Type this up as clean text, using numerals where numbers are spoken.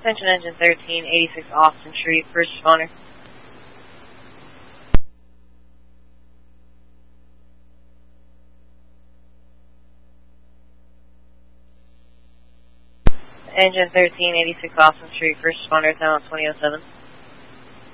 Attention engine 1386 Austin Street, first responder. Engine 1386 Austin Street, first responder, town 2007.